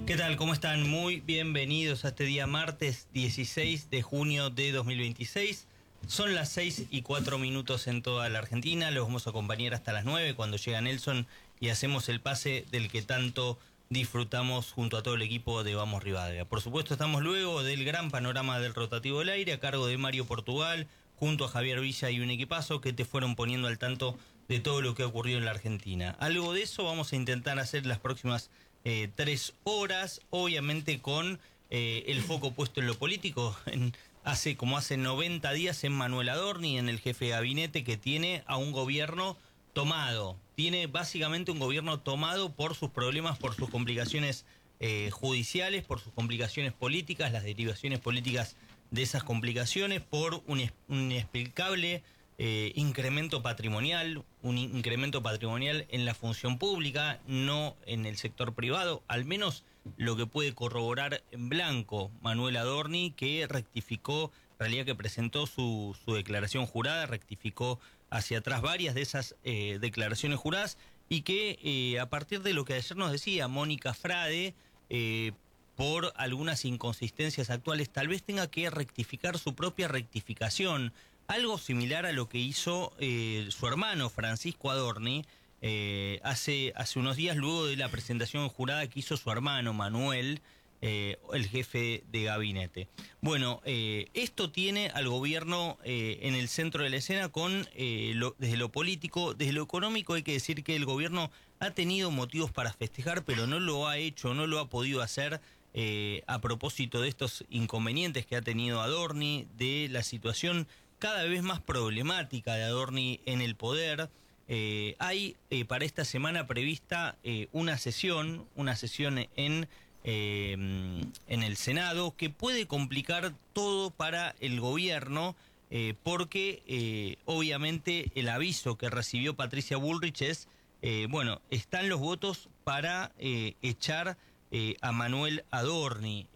¿Qué tal? ¿Cómo están? Muy bienvenidos a este día martes 16 de junio de 2026. Son las 6:04 en toda la Argentina. Los vamos a acompañar hasta las 9 cuando llega Nelson y hacemos el pase del que tanto disfrutamos junto a todo el equipo de Vamos Rivadavia. Por supuesto, estamos luego del gran panorama del rotativo del aire a cargo de Mario Portugal, junto a Javier Villa y un equipazo que te fueron poniendo al tanto de todo lo que ha ocurrido en la Argentina. Algo de eso vamos a intentar hacer las próximas 3 horas, obviamente con el foco puesto en lo político. Hace 90 días en Manuel Adorni, en el jefe de gabinete que tiene a un gobierno tomado. Tiene básicamente un gobierno tomado por sus problemas, por sus complicaciones judiciales, por sus complicaciones políticas, las derivaciones políticas de esas complicaciones, por un inexplicable incremento patrimonial, en la función pública, no en el sector privado, al menos lo que puede corroborar en blanco Manuel Adorni, que rectificó, en realidad que presentó su declaración jurada, rectificó hacia atrás varias de esas declaraciones juradas, y que a partir de lo que ayer nos decía Mónica Frade, por algunas inconsistencias actuales, tal vez tenga que rectificar su propia rectificación. Algo similar a lo que hizo su hermano Francisco Adorni hace unos días, luego de la presentación jurada que hizo su hermano Manuel, el jefe de gabinete. Bueno, esto tiene al gobierno en el centro de la escena desde lo político. Desde lo económico hay que decir que el gobierno ha tenido motivos para festejar, pero no lo ha hecho, no lo ha podido hacer a propósito de estos inconvenientes que ha tenido Adorni, de la situación cada vez más problemática de Adorni en el poder. Hay para esta semana prevista una sesión en el Senado que puede complicar todo para el gobierno, porque obviamente el aviso que recibió Patricia Bullrich es, están los votos para echar a Manuel Adorni,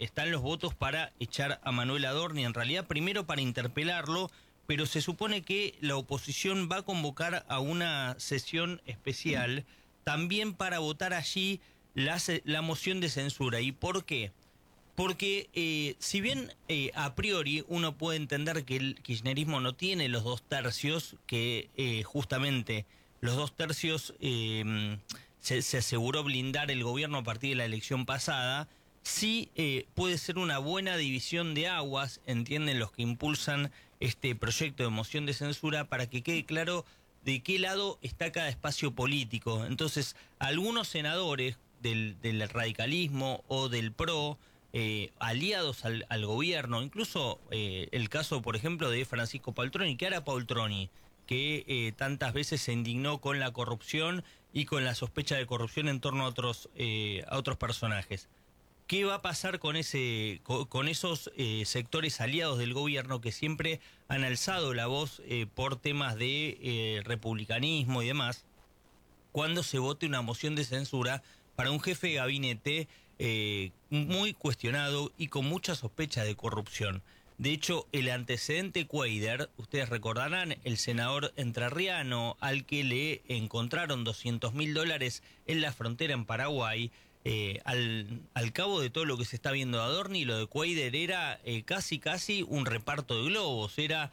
en realidad primero para interpelarlo, pero se supone que la oposición va a convocar a una sesión especial también para votar allí la moción de censura. ¿Y por qué? Porque si bien a priori uno puede entender que el kirchnerismo no tiene los 2/3, que justamente los 2/3 se aseguró blindar el gobierno a partir de la elección pasada, sí puede ser una buena división de aguas, entienden los que impulsan este proyecto de moción de censura, para que quede claro de qué lado está cada espacio político. Entonces, algunos senadores del radicalismo o del PRO, aliados al gobierno, incluso el caso, por ejemplo, de Francisco Paltroni, que era Paltroni, que tantas veces se indignó con la corrupción y con la sospecha de corrupción en torno a otros personajes. ¿Qué va a pasar con esos sectores aliados del gobierno que siempre han alzado la voz por temas de republicanismo y demás, cuando se vote una moción de censura para un jefe de gabinete muy cuestionado y con mucha sospecha de corrupción? De hecho, el antecedente Cuéllar, ustedes recordarán, el senador entrerriano al que le encontraron $200.000 en la frontera en Paraguay, al cabo de todo lo que se está viendo de Adorni, lo de Cuéllar era casi un reparto de globos, era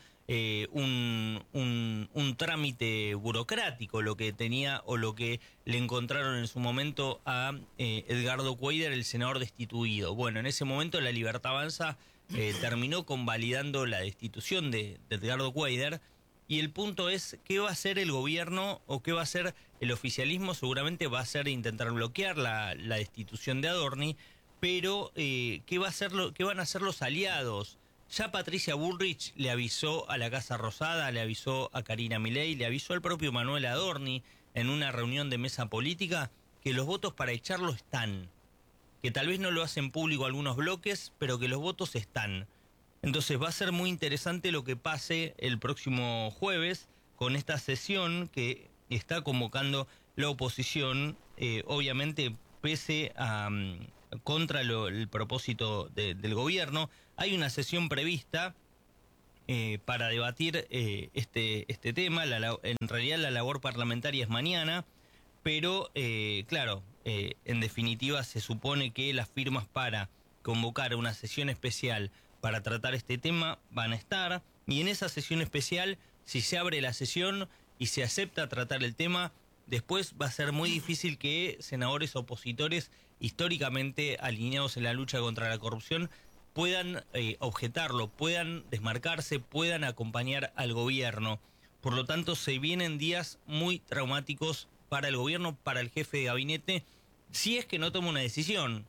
un trámite burocrático lo que tenía, o lo que le encontraron en su momento a Edgardo Cuéllar, el senador destituido. Bueno, en ese momento la Libertad Avanza terminó convalidando la destitución de Edgardo Cuéllar, y el punto es qué va a hacer el gobierno o qué va a hacer el oficialismo. Seguramente va a ser intentar bloquear la destitución de Adorni, pero ¿qué van a hacer los aliados? Ya Patricia Bullrich le avisó a la Casa Rosada, le avisó a Karina Milei, le avisó al propio Manuel Adorni en una reunión de mesa política que los votos para echarlo están, que tal vez no lo hacen público algunos bloques, pero que los votos están. Entonces va a ser muy interesante lo que pase el próximo jueves con esta sesión que está convocando la oposición, obviamente pese a contra el propósito del gobierno. Hay una sesión prevista para debatir este tema. En realidad la labor parlamentaria es mañana, pero claro, en definitiva, se supone que las firmas para convocar una sesión especial para tratar este tema van a estar, y en esa sesión especial, si se abre la sesión y se acepta tratar el tema, después va a ser muy difícil que senadores opositores históricamente alineados en la lucha contra la corrupción puedan objetarlo, puedan desmarcarse, puedan acompañar al gobierno. Por lo tanto, se vienen días muy traumáticos para el gobierno, para el jefe de gabinete, si es que no toma una decisión,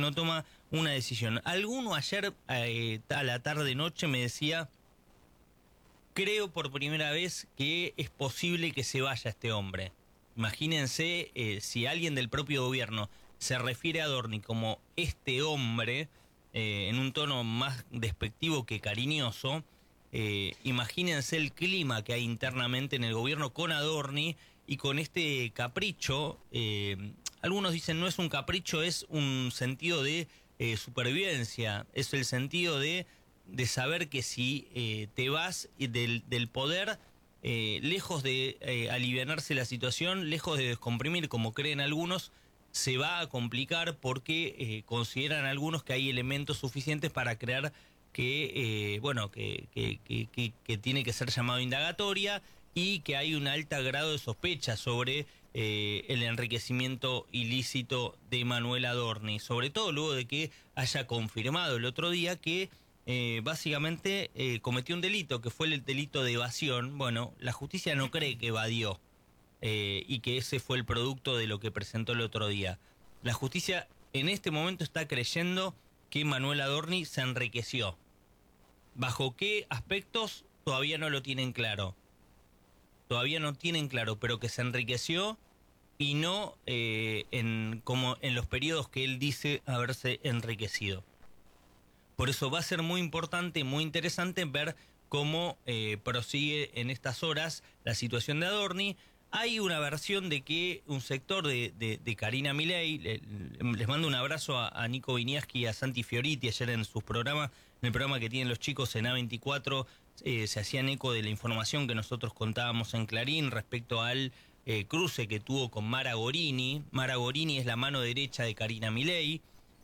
Alguno ayer a la tarde-noche me decía, creo por primera vez que es posible que se vaya este hombre. Imagínense si alguien del propio gobierno se refiere a Adorni como este hombre, en un tono más despectivo que cariñoso. Imagínense el clima que hay internamente en el gobierno con Adorni y con este capricho. Algunos dicen no es un capricho, es un sentido de supervivencia, es el sentido de saber que si te vas del poder, lejos de alivianarse la situación, lejos de descomprimir como creen algunos, se va a complicar porque consideran algunos que hay elementos suficientes para creer que, que tiene que ser llamado indagatoria y que hay un alto grado de sospecha sobre el enriquecimiento ilícito de Manuel Adorni, sobre todo luego de que haya confirmado el otro día que básicamente cometió un delito, que fue el delito de evasión. Bueno, la justicia no cree que evadió y que ese fue el producto de lo que presentó el otro día. La justicia en este momento está creyendo que Manuel Adorni se enriqueció. ¿Bajo qué aspectos? Todavía no lo tienen claro. Pero que se enriqueció y no como en los periodos que él dice haberse enriquecido. Por eso va a ser muy importante, muy interesante ver cómo prosigue en estas horas la situación de Adorni. Hay una versión de que un sector de Karina Milei, les mando un abrazo a Nico Viniaski y a Santi Fioriti, ayer en sus programas, en el programa que tienen los chicos en A24, se hacían eco de la información que nosotros contábamos en Clarín respecto al cruce que tuvo con Mara Gorini. Mara Gorini es la mano derecha de Karina Milei.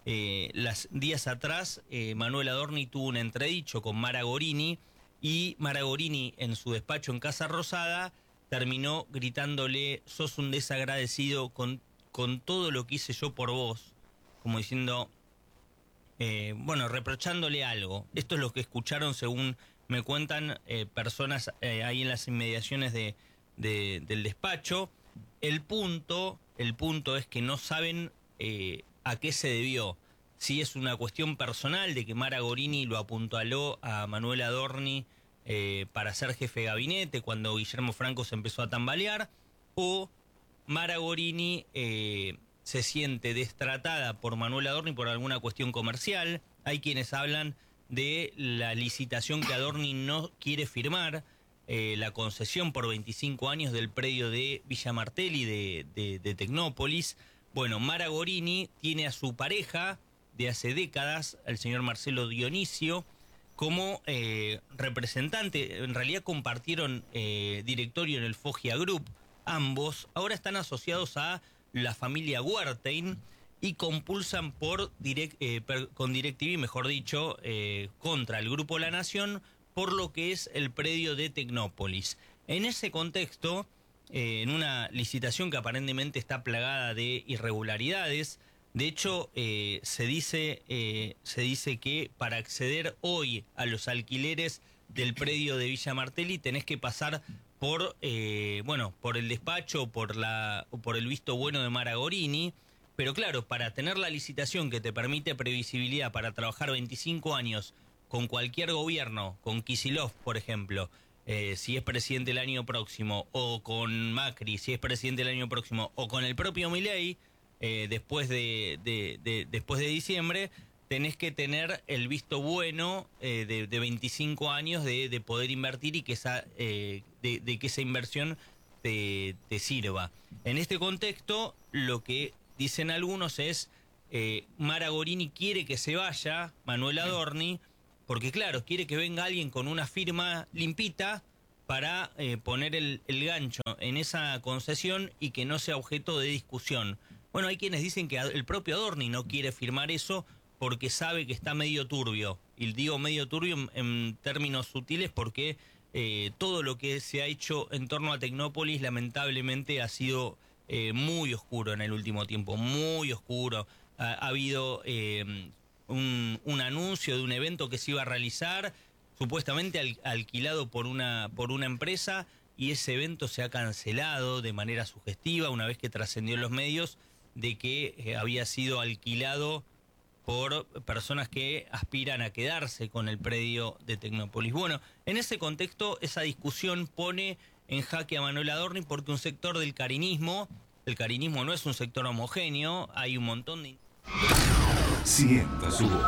Días atrás, Manuel Adorni tuvo un entredicho con Mara Gorini y Mara Gorini en su despacho en Casa Rosada terminó gritándole, sos un desagradecido con todo lo que hice yo por vos, como diciendo, reprochándole algo. Esto es lo que escucharon según me cuentan personas ahí en las inmediaciones del despacho. El punto es que no saben a qué se debió. Si es una cuestión personal de que Mara Gorini lo apuntaló a Manuel Adorni para ser jefe de gabinete cuando Guillermo Franco se empezó a tambalear, o Mara Gorini se siente destratada por Manuel Adorni por alguna cuestión comercial. Hay quienes hablan de la licitación que Adorni no quiere firmar, la concesión por 25 años del predio de Villa Martelli de Tecnópolis. Bueno, Mara Gorini tiene a su pareja de hace décadas, al señor Marcelo Dionisio, como representante. En realidad compartieron directorio en el Foggia Group. Ambos ahora están asociados a la familia Wertheim y compulsan con DirecTV, mejor dicho, contra el Grupo La Nación por lo que es el predio de Tecnópolis. En ese contexto, en una licitación que aparentemente está plagada de irregularidades, de hecho, se dice que para acceder hoy a los alquileres del predio de Villa Martelli tenés que pasar por el despacho o por el visto bueno de Mara Gorini. Pero claro, para tener la licitación que te permite previsibilidad para trabajar 25 años con cualquier gobierno, con Kicillof, por ejemplo, si es presidente el año próximo, o con Macri, si es presidente el año próximo, o con el propio Milei, después de diciembre, tenés que tener el visto bueno de 25 años de poder invertir y que que esa inversión te sirva. En este contexto, lo que dicen algunos es Mara Gorini quiere que se vaya Manuel Adorni, porque claro, quiere que venga alguien con una firma limpita para poner el gancho en esa concesión y que no sea objeto de discusión. Bueno, hay quienes dicen que el propio Adorni no quiere firmar eso porque sabe que está medio turbio. Y digo medio turbio en términos sutiles porque todo lo que se ha hecho en torno a Tecnópolis lamentablemente ha sido muy oscuro en el último tiempo, muy oscuro. Ha habido un anuncio de un evento que se iba a realizar, supuestamente alquilado por una empresa, y ese evento se ha cancelado de manera sugestiva una vez que trascendió en los medios de que había sido alquilado por personas que aspiran a quedarse con el predio de Tecnópolis. Bueno, en ese contexto, esa discusión pone en jaque a Manuel Adorni porque un sector del carinismo no es un sector homogéneo, hay un montón de... Sienta su voz.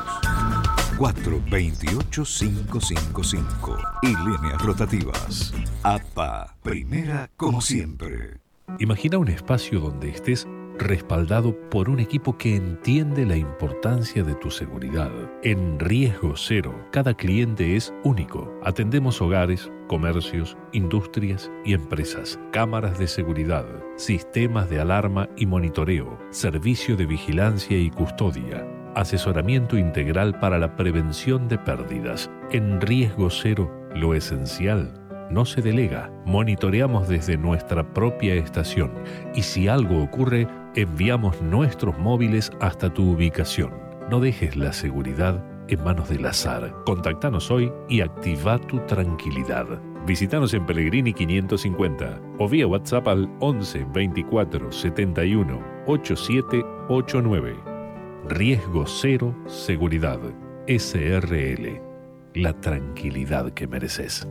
428-555 y líneas rotativas. APA, primera como siempre. Imagina un espacio donde estés respaldado por un equipo que entiende la importancia de tu seguridad. En Riesgo Cero, cada cliente es único. Atendemos hogares, comercios, industrias y empresas, cámaras de seguridad, sistemas de alarma y monitoreo, servicio de vigilancia y custodia, asesoramiento integral para la prevención de pérdidas. En Riesgo Cero, lo esencial no se delega. Monitoreamos desde nuestra propia estación y si algo ocurre, enviamos nuestros móviles hasta tu ubicación. No dejes la seguridad en manos del azar. Contactanos hoy y activa tu tranquilidad. Visítanos en Pellegrini 550 o vía WhatsApp al 11 24 71 8789. Riesgo Cero Seguridad. SRL. La tranquilidad que mereces.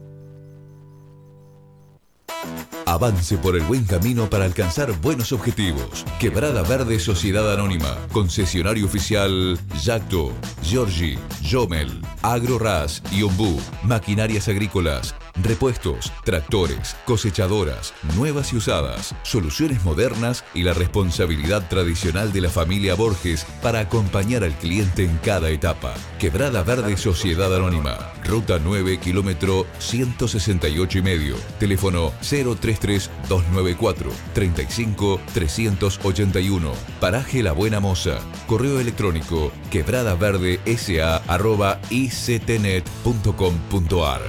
Avance por el buen camino para alcanzar buenos objetivos. Quebrada Verde Sociedad Anónima. Concesionario oficial Yacto, Giorgi, Jomel, Agroras y Ombú. Maquinarias agrícolas, repuestos, tractores, cosechadoras, nuevas y usadas, soluciones modernas y la responsabilidad tradicional de la familia Borges para acompañar al cliente en cada etapa. Quebrada Verde Sociedad Anónima. Ruta 9, kilómetro 168,5. Teléfono 033-294-35-381. Paraje La Buena Moza. Correo electrónico quebradaverdesa@ictnet.com.ar.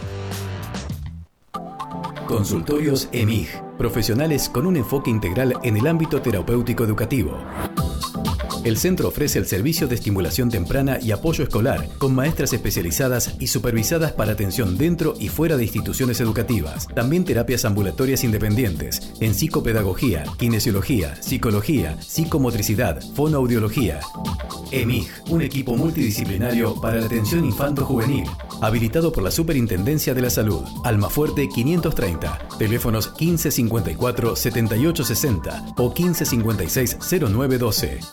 Consultorios EMIG. Profesionales con un enfoque integral en el ámbito terapéutico educativo. El centro ofrece el servicio de estimulación temprana y apoyo escolar, con maestras especializadas y supervisadas para atención dentro y fuera de instituciones educativas. También terapias ambulatorias independientes, en psicopedagogía, kinesiología, psicología, psicomotricidad, fonoaudiología. EMIG, un equipo multidisciplinario para la atención infanto-juvenil, habilitado por la Superintendencia de la Salud. Almafuerte 530, teléfonos 1554-7860 o 1556-0912.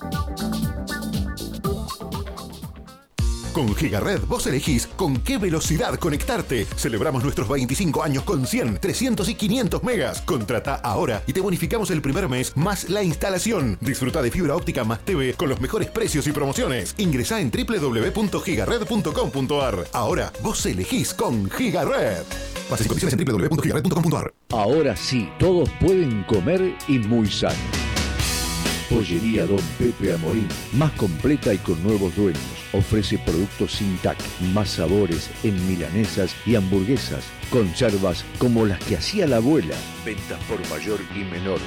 Con Gigared vos elegís con qué velocidad conectarte. Celebramos nuestros 25 años con 100, 300 y 500 megas. Contrata ahora y te bonificamos el primer mes más la instalación. Disfruta de fibra óptica más TV con los mejores precios y promociones. Ingresá en www.gigared.com.ar. Ahora vos elegís con Gigared. Bases y condiciones en www.gigared.com.ar. Ahora sí, todos pueden comer y muy sano. Pollería Don Pepe Amorín, más completa y con nuevos dueños. Ofrece productos sin TAC, más sabores en milanesas y hamburguesas. Conservas como las que hacía la abuela. Ventas por mayor y menor.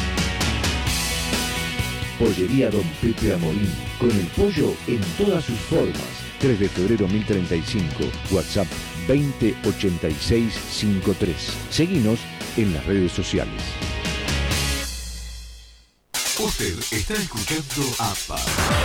Pollería Don Pepe Amorín, con el pollo en todas sus formas. 3 de febrero 1035, WhatsApp 208653. Seguinos en las redes sociales. Usted está escuchando APA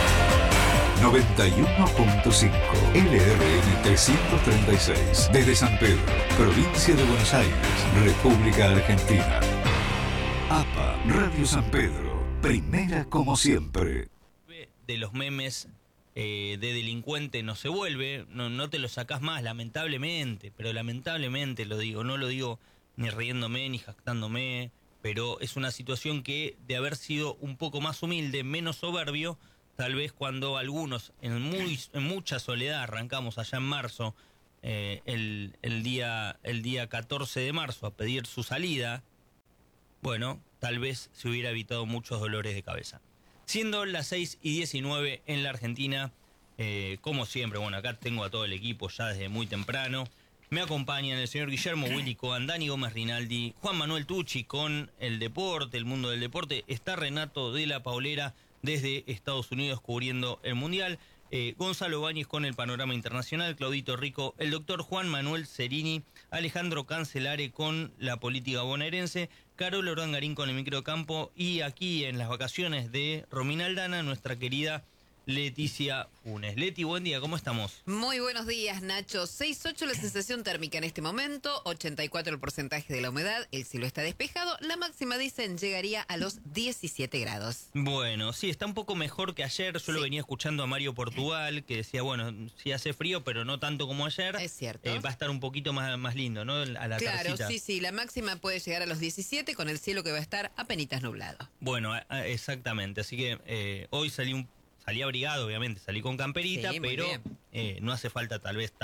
91.5 LRM 336 desde San Pedro, provincia de Buenos Aires, República Argentina. APA Radio San Pedro, primera como siempre. De los memes de delincuente no se vuelve, no te lo sacás más, lamentablemente, pero lamentablemente lo digo, no lo digo ni riéndome ni jactándome, pero es una situación que, de haber sido un poco más humilde, menos soberbio, tal vez cuando algunos, en mucha soledad, arrancamos allá en marzo, el día 14 de marzo, a pedir su salida, bueno, tal vez se hubiera evitado muchos dolores de cabeza. Siendo las 6:19 en la Argentina, como siempre, bueno, acá tengo a todo el equipo ya desde muy temprano. Me acompañan el señor Guillermo Willy Coan, Dani Gómez Rinaldi, Juan Manuel Tucci con el deporte, el mundo del deporte. Está Renato de la Paulera desde Estados Unidos cubriendo el Mundial. Gonzalo Báñez con el panorama internacional, Claudito Rico, el doctor Juan Manuel Cerini, Alejandro Cancelare con la política bonaerense, Carol Orangarín con el microcampo y aquí en las vacaciones de Romina Aldana, nuestra querida Leticia Funes. Leti, buen día, ¿cómo estamos? Muy buenos días, Nacho. 6:08 la sensación térmica en este momento, 84 el porcentaje de la humedad, el cielo está despejado, la máxima dicen llegaría a los 17 grados. Bueno, sí, está un poco mejor que ayer. Yo lo venía escuchando a Mario Portugal, que decía, bueno, sí hace frío, pero no tanto como ayer. Es cierto. Va a estar un poquito más lindo, ¿no? A la Claro, tardecita. sí, la máxima puede llegar a los 17 con el cielo que va a estar apenitas nublado. Bueno, exactamente, así que hoy salí abrigado, obviamente, salí con camperita, Sí, muy pero bien. no hace falta tal vez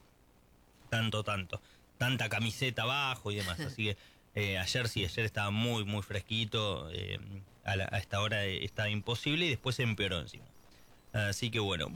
tanta camiseta abajo y demás. Así que ayer estaba muy fresquito, a esta hora estaba imposible y después se empeoró encima. Así que bueno,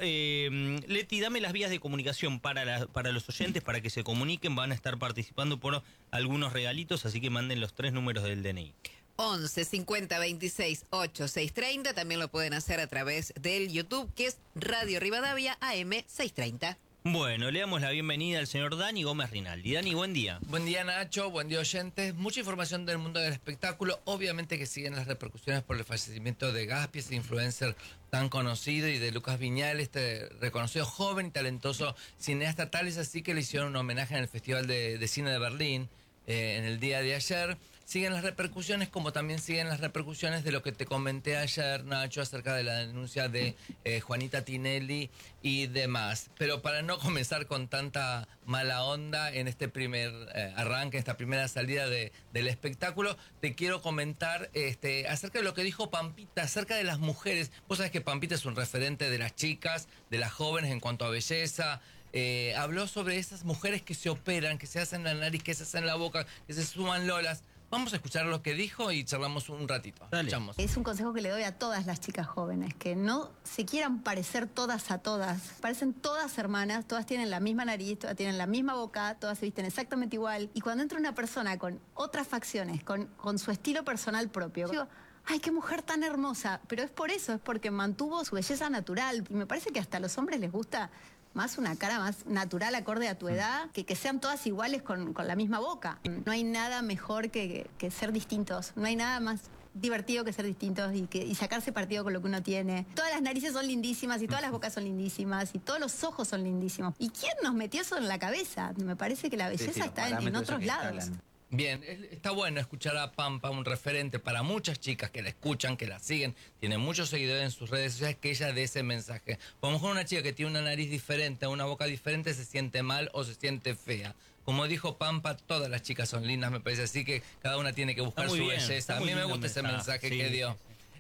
Leti, dame las vías de comunicación para los oyentes, para que se comuniquen, van a estar participando por algunos regalitos, así que manden los 3 números del DNI. 11 50 26 8 630, también lo pueden hacer a través del YouTube, que es Radio Rivadavia AM 630. Bueno, le damos la bienvenida al señor Dani Gómez Rinaldi. Dani, buen día. Buen día, Nacho, buen día, oyentes. Mucha información del mundo del espectáculo. Obviamente que siguen las repercusiones por el fallecimiento de Gaspi, ese influencer tan conocido, y de Lucas Viñal, este reconocido joven y talentoso cineasta. Tal es así que le hicieron un homenaje en el Festival de Cine de Berlín en el día de ayer. Siguen las repercusiones, como también siguen las repercusiones de lo que te comenté ayer, Nacho, acerca de la denuncia de Juanita Tinelli y demás. Pero para no comenzar con tanta mala onda en este primer arranque, esta primera salida del espectáculo, te quiero comentar acerca de lo que dijo Pampita, acerca de las mujeres. Vos sabés que Pampita es un referente de las chicas, de las jóvenes en cuanto a belleza. Habló sobre esas mujeres que se operan, que se hacen la nariz, que se hacen la boca, que se suman lolas. Vamos a escuchar lo que dijo y charlamos un ratito. Dale. Escuchamos. Es un consejo que le doy a todas las chicas jóvenes, que no se quieran parecer todas a todas. Parecen todas hermanas, todas tienen la misma nariz, todas tienen la misma boca, todas se visten exactamente igual. Y cuando entra una persona con otras facciones, con su estilo personal propio, digo, ¡ay, qué mujer tan hermosa! Pero es por eso, es porque mantuvo su belleza natural. Y me parece que hasta a los hombres les gusta más una cara más natural, acorde a tu edad, que sean todas iguales con la misma boca. No hay nada mejor que ser distintos. No hay nada más divertido que ser distintos y sacarse partido con lo que uno tiene. Todas las narices son lindísimas y todas las bocas son lindísimas y todos los ojos son lindísimos. ¿Y quién nos metió eso en la cabeza? Me parece que la belleza está en otros lados. Bien, está bueno escuchar a Pampa, un referente para muchas chicas que la escuchan, que la siguen, tiene muchos seguidores en sus redes sociales, que ella dé ese mensaje. A lo mejor una chica que tiene una nariz diferente, una boca diferente, se siente mal o se siente fea. Como dijo Pampa, todas las chicas son lindas, me parece, así que cada una tiene que buscar su belleza. A mí me gusta ese mensaje que dio.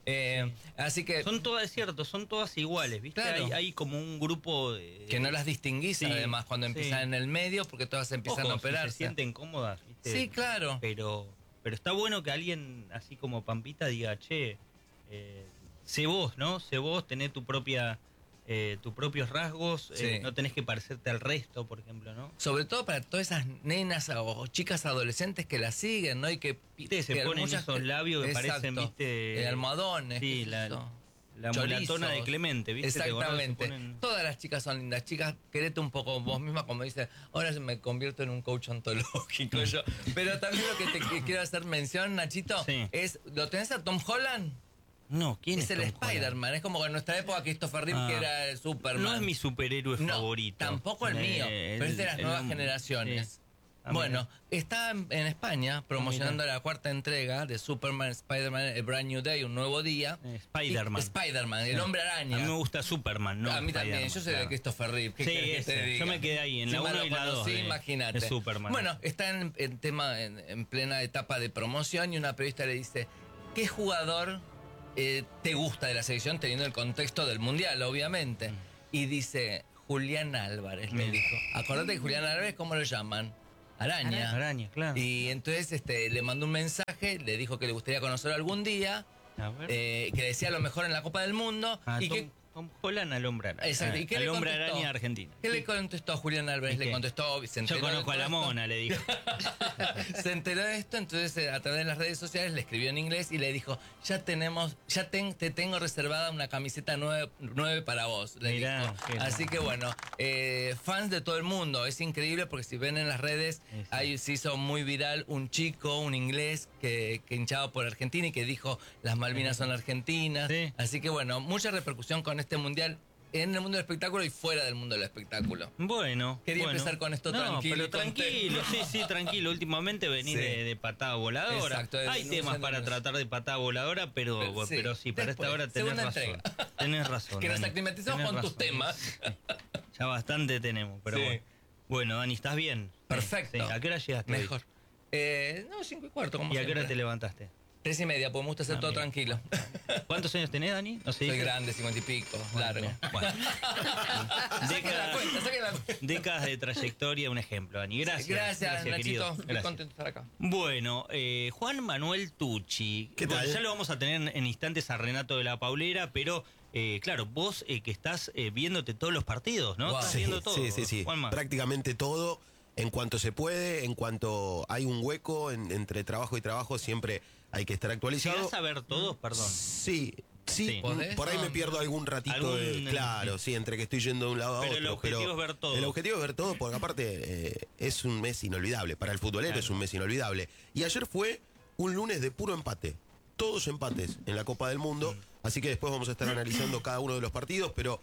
Así que son todas, es cierto, son todas iguales, ¿viste? Claro. Hay como un grupo que no las distinguís, además, cuando empiezan en el medio, porque todas empiezan a operarse. Si se sienten cómodas, ¿viste? Sí, claro. Pero está bueno que alguien así como Pampita diga, che, sé vos, ¿no? Sé vos, tenés tus propios rasgos, no tenés que parecerte al resto, por ejemplo, ¿no? Sobre todo para todas esas nenas o chicas adolescentes que la siguen, ¿no? Y que se ponen esos labios que parecen, ¿viste? Almohadones. Sí, la mulatona de Clemente, ¿viste? Exactamente. Todas las chicas son lindas. Chicas, querete un poco vos misma, como dice, ahora me convierto en un coach ontológico yo. Pero también lo que te quiero hacer mención, Nachito, es, ¿lo tenés a Tom Holland? No, ¿quién es el Spider-Man? Es como en nuestra época Christopher Reeve, que era el Superman. No es mi superhéroe favorito. Tampoco el mío, pero es de las nuevas generaciones. Sí. Bueno, está en España promocionando la 4ª entrega de Superman, Spider-Man, A Brand New Day, un nuevo día. Spider-Man, el hombre araña. A mí me gusta Superman, ¿no? A mí también, yo soy de Christopher Reeve. Sí, yo me quedé ahí en la 1 y la 2. Sí, imagínate. De Superman. Bueno, está en plena etapa de promoción y una periodista le dice, ¿qué jugador te gusta de la selección, teniendo el contexto del Mundial, obviamente? Y dice, Julián Álvarez, le dijo. Acordate que Julián Álvarez, ¿cómo lo llaman? Araña. Araña, claro. Y entonces le mandó un mensaje, le dijo que le gustaría conocerlo algún día, A ver. que le decía lo mejor en la Copa del Mundo. Y que Tom Holland al hombre araña. Exacto. ¿Y qué le al hombre contestó? araña argentina. ¿Qué le contestó a Julián Álvarez? Le contestó, se enteró Yo conozco de a la todo esto. mona, le dijo. Se enteró de esto, entonces a través de las redes sociales le escribió en inglés y le dijo, te tengo reservada una camiseta 9 para vos. Le Mirá, dijo. qué Así que bueno, fans de todo el mundo, es increíble porque si ven en las redes, ahí se hizo muy viral un chico, un inglés que hinchaba por Argentina y que dijo, las Malvinas son argentinas. Sí. Así que bueno, mucha repercusión con este mundial en el mundo del espectáculo y fuera del mundo del espectáculo. Bueno. Quería empezar con esto tranquilo. Pero y contento. tranquilo, sí, tranquilo. Últimamente venís Sí. de patada voladora. Exacto, Hay no temas sé, para no. tratar de patada voladora, pero sí, para Después, esta hora tenés segunda razón. entrega. Tenés razón. Que nos Dani, aclimaticemos tenés con tus razón. temas. Sí. Ya bastante tenemos, pero Sí. bueno. Bueno, Dani, ¿estás bien? Perfecto. Sí. ¿A qué hora llegaste hoy? Mejor. No, 5:15, como ¿Y a qué hora siempre. te levantaste? 3:30, porque me gusta hacer todo bien. tranquilo. ¿Cuántos años tenés, Dani? No sé. Soy dice. grande, 50 y pico, largo. Bien, bueno. Saquen la cuenta, saquen la cuenta. Décadas de trayectoria, un ejemplo, Dani. Gracias. Gracias, Nachito. querido. Estoy Gracias. contento de estar acá. Bueno, Juan Manuel Tucci. ¿Qué tal? Ya lo vamos a tener en instantes a Renato de la Paulera, pero claro, vos que estás viéndote todos los partidos, ¿no? Wow. Estás Sí, viendo todo. sí. Juanma. Prácticamente todo. En cuanto se puede, en cuanto hay un hueco entre trabajo y trabajo, siempre hay que estar actualizado. ¿Llegás a ver todos? Perdón. Sí. ¿Podés? Por ahí me pierdo algún ratito claro, sí, entre que estoy yendo de un lado a Pero otro. el objetivo es ver todo. El objetivo es ver todo, porque aparte es un mes inolvidable. Para el futbolero Claro. es un mes inolvidable. Y ayer fue un lunes de puro empate. Todos empates en la Copa del Mundo. Así que después vamos a estar analizando cada uno de los partidos, pero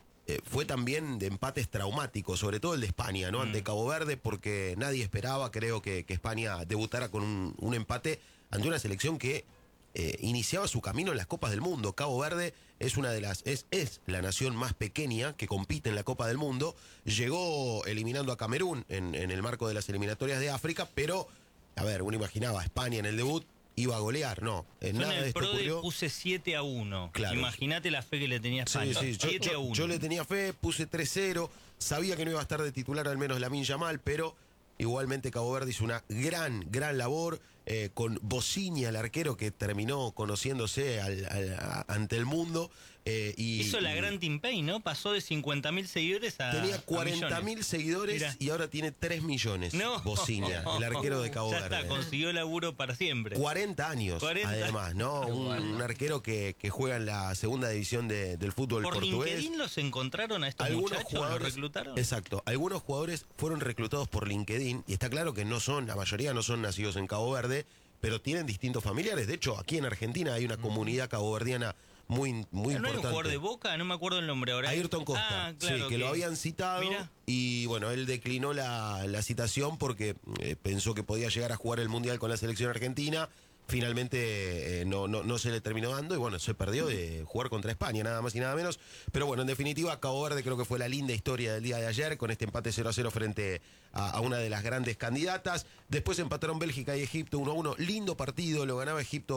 fue también de empates traumáticos, sobre todo el de España, ¿no? Ante Cabo Verde, porque nadie esperaba, creo, que España debutara con un empate ante una selección que iniciaba su camino en las Copas del Mundo. Cabo Verde es una de las es la nación más pequeña que compite en la Copa del Mundo. Llegó eliminando a Camerún en el marco de las eliminatorias de África, pero, a ver, uno imaginaba a España en el debut iba a golear, no. Yo en Nada de el esto PRODE ocurrió. puse 7-1. Claro. Imagínate la fe que le tenía a España. Sí, 7-1. yo le tenía fe, puse 3-0, sabía que no iba a estar de titular al menos Lamine Yamal, pero igualmente Cabo Verde hizo una gran labor con Bociña, el arquero que terminó conociéndose ante el mundo. Hizo la gran Team Payne, ¿no? Pasó de 50.000 seguidores a Tenía 40.000 millones. seguidores. Mirá. Y ahora tiene 3 millones. No. Bociña, el arquero de Cabo Ya Verde. está, consiguió laburo para siempre. 40 años, 40. además, ¿no? Un arquero que juega en la segunda división del fútbol ¿Por portugués. LinkedIn los encontraron a estos muchachos? ¿Los reclutaron? Exacto. Algunos jugadores fueron reclutados por LinkedIn y está claro que la mayoría no son nacidos en Cabo Verde, pero tienen distintos familiares. De hecho, aquí en Argentina hay una comunidad caboverdiana muy ¿No hay un importante. jugador de Boca? No me acuerdo el nombre ahora. Ayrton Costa, Ah, claro, sí, que lo habían citado. Mirá. Y bueno, él declinó la citación porque pensó que podía llegar a jugar el Mundial con la selección argentina. Finalmente no se le terminó dando y bueno, se perdió de jugar contra España, nada más y nada menos. Pero bueno, en definitiva, Cabo Verde creo que fue la linda historia del día de ayer con este empate 0-0 frente a una de las grandes candidatas. Después empataron Bélgica y Egipto 1-1. Lindo partido, lo ganaba Egipto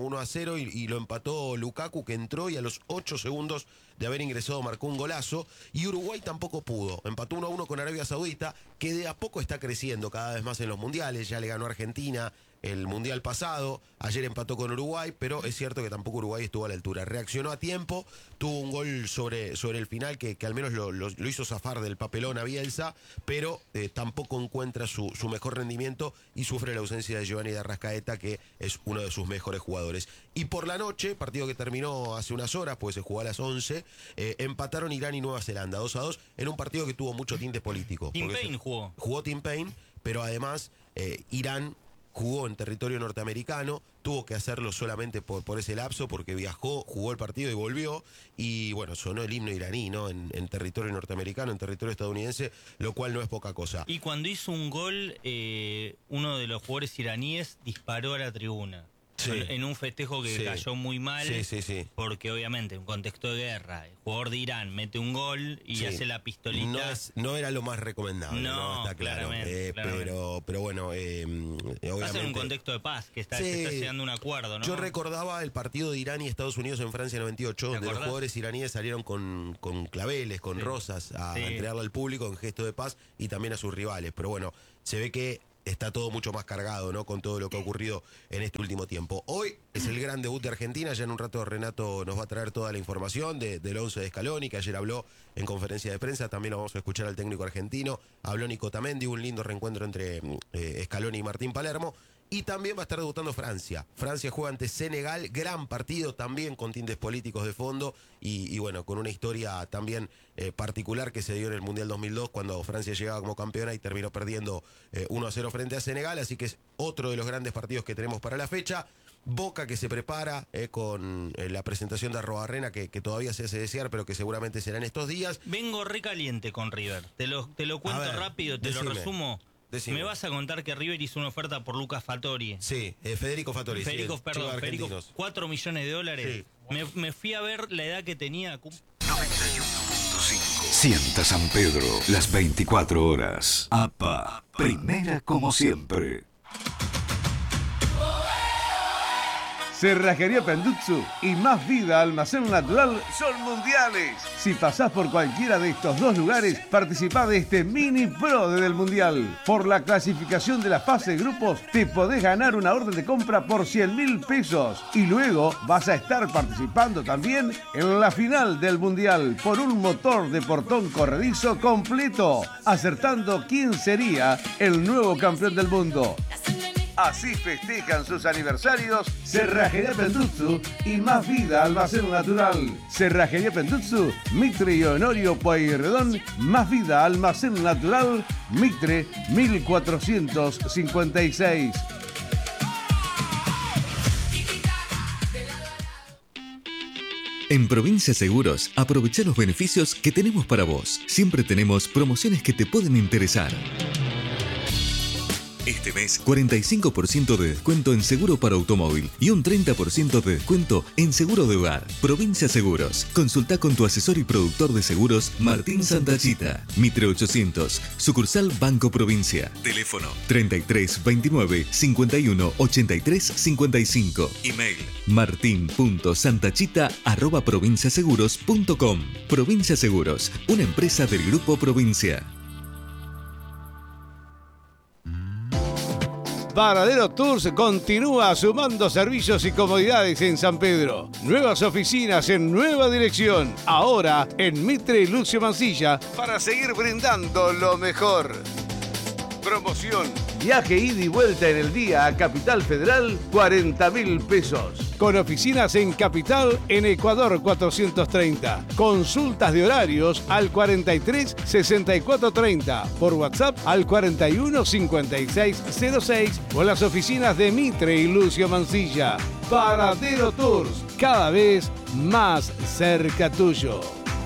1-0 y lo empató Lukaku, que entró y a los 8 segundos de haber ingresado marcó un golazo. Y Uruguay tampoco pudo. Empató 1-1 con Arabia Saudita, que de a poco está creciendo cada vez más en los mundiales. Ya le ganó a Argentina el mundial pasado, ayer empató con Uruguay, pero es cierto que tampoco Uruguay estuvo a la altura. Reaccionó a tiempo, tuvo un gol sobre el final que al menos lo hizo zafar del papelón a Bielsa, pero tampoco encuentra su mejor rendimiento y sufre la ausencia de Giovanni de Arrascaeta, que es uno de sus mejores jugadores. Y por la noche, partido que terminó hace unas horas, pues se jugó a las 11, empataron Irán y Nueva Zelanda 2-2 en un partido que tuvo mucho tinte político. Team Payne jugó. Jugó Team Payne, pero además Irán jugó en territorio norteamericano, tuvo que hacerlo solamente por ese lapso, porque viajó, jugó el partido y volvió, y bueno, sonó el himno iraní, ¿no? En territorio norteamericano, en territorio estadounidense, lo cual no es poca cosa. Y cuando hizo un gol, uno de los jugadores iraníes disparó a la tribuna. Sí. en un festejo que Sí. cayó muy mal, Sí. porque obviamente en un contexto de guerra, el jugador de Irán mete un gol y Sí. hace la pistolita. No era lo más recomendable, No, está claro. claramente. Pero bueno, Pasa obviamente. en un contexto de paz, que Sí. se está llegando a un acuerdo, ¿no? Yo recordaba el partido de Irán y Estados Unidos en Francia 98, donde los acordás? jugadores iraníes salieron con claveles, con rosas, a Sí. entregarle al público en gesto de paz y también a sus rivales. Pero bueno, se ve que está todo mucho más cargado, ¿no? Con todo lo que ha ocurrido en este último tiempo. Hoy es el gran debut de Argentina. Ya en un rato Renato nos va a traer toda la información del 11 de Scaloni, que ayer habló en conferencia de prensa. También lo vamos a escuchar al técnico argentino. Habló Nico Tamendi, un lindo reencuentro entre Scaloni y Martín Palermo. Y también va a estar debutando Francia. Francia juega ante Senegal, gran partido también con tintes políticos de fondo y bueno, con una historia también particular que se dio en el Mundial 2002 cuando Francia llegaba como campeona y terminó perdiendo 1-0 frente a Senegal, así que es otro de los grandes partidos que tenemos para la fecha. Boca que se prepara con la presentación de Arrobarrena que todavía se hace desear, pero que seguramente será en estos días. Vengo recaliente con River. Te lo cuento rápido, te lo resumo. Decime. Me vas a contar que River hizo una oferta por Lucas Fattori. Sí, Federico Fattori. Federico, sí, perdón, Chivas Federico, Argentinos. $4 millones. Sí. Me fui a ver la edad que tenía. 91.5. Sienta San Pedro las 24 horas. APA, primera como siempre. Cerrajería Pendutsu y Más Vida Almacén Natural son mundiales. Si pasás por cualquiera de estos dos lugares, participá de este mini pro del mundial. Por la clasificación de la fase de grupos, te podés ganar una orden de compra por 100.000 pesos. Y luego vas a estar participando también en la final del mundial por un motor de portón corredizo completo, acertando quién sería el nuevo campeón del mundo. Así festejan sus aniversarios Cerrajería Pendutsu y Más Vida Almacén Natural. Cerrajería Pendutsu, Mitre y Honorio Pueyrredón, Más Vida Almacén Natural, Mitre 1456. En Provincia Seguros, aprovecha los beneficios que tenemos para vos. Siempre tenemos promociones que te pueden interesar. Este mes, 45% de descuento en seguro para automóvil y un 30% de descuento en seguro de hogar. Provincia Seguros. Consulta con tu asesor y productor de seguros, Martín Santachita. Mitre 800, sucursal Banco Provincia. Teléfono 33 29 51 83 55. Email martin.santachita@provinciaseguros.com. Provincia Seguros, una empresa del Grupo Provincia. Varadero Tours continúa sumando servicios y comodidades en San Pedro. Nuevas oficinas en nueva dirección. Ahora en Mitre y Lucio Mancilla para seguir brindando lo mejor. Promoción. Viaje ida y vuelta en el día a Capital Federal, 40.000 pesos. Con oficinas en Capital, en Ecuador 430. Consultas de horarios al 43 64 30. Por WhatsApp al 41 56 06. O las oficinas de Mitre y Lucio Mancilla. Varadero Tours, cada vez más cerca tuyo.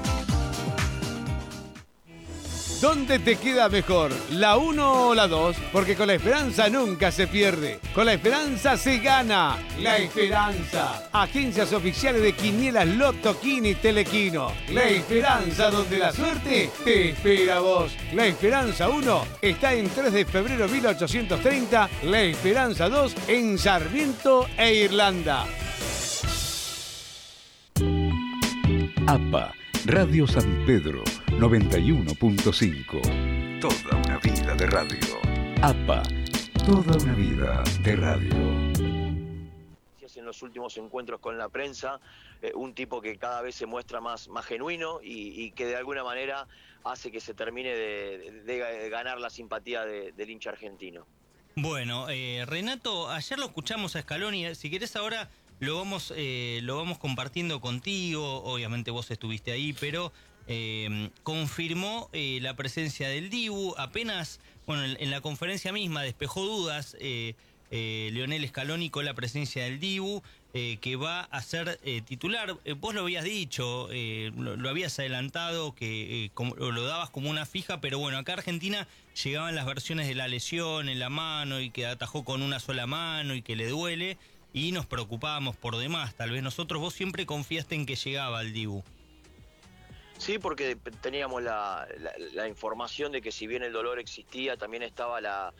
¿Dónde te queda mejor? ¿La 1 o la 2? Porque con la esperanza nunca se pierde. Con la esperanza se gana. La Esperanza. Agencias oficiales de Quinielas Loto, Quini y Telequino. La Esperanza, donde la suerte te espera a vos. La Esperanza 1 está en 3 de febrero 1830. La Esperanza 2 en Sarmiento e Irlanda. APA, Radio San Pedro 91.5. Toda una vida de radio. APA, toda una vida de radio. En los últimos encuentros con la prensa, un tipo que cada vez se muestra más genuino y que de alguna manera hace que se termine de ganar la simpatía del hincha argentino. Bueno, Renato, ayer lo escuchamos a Scaloni. Si querés ahora lo vamos compartiendo contigo. Obviamente vos estuviste ahí, pero confirmó la presencia del Dibu. Apenas, bueno, en la conferencia misma despejó dudas Lionel Scaloni con la presencia del Dibu, que va a ser titular. Vos lo habías dicho, lo habías adelantado, que lo dabas como una fija, pero bueno, acá a Argentina llegaban las versiones de la lesión en la mano y que atajó con una sola mano y que le duele. y nos preocupábamos por demás. Tal vez vos siempre confiaste en que llegaba el Dibu. Sí, porque teníamos la información de que si bien el dolor existía, también estaba la